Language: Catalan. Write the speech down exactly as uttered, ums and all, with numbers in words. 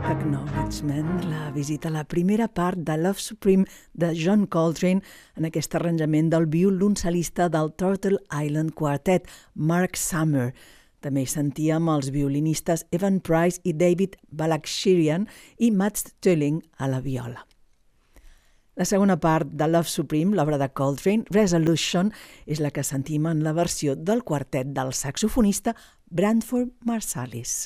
Acknowledgement, la visita a la primera part de Love Supreme de John Coltrane en aquest arranjament del violoncel·lista del Turtle Island Quartet, Mark Summer. També hi sentíem els violinistes Evan Price i David Balakshirian i Mats Tulling a la viola. La segona part de Love Supreme, l'obra de Coltrane, Resolution, és la que sentim en la versió del quartet del saxofonista Branford Marsalis.